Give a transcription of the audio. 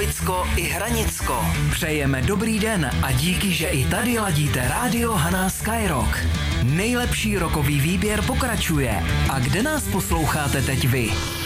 Hlavicko i Hranicko. Přejeme dobrý den a díky, že i tady ladíte rádio Haná Skyrock. Nejlepší rokový výběr pokračuje. A kde nás posloucháte teď vy?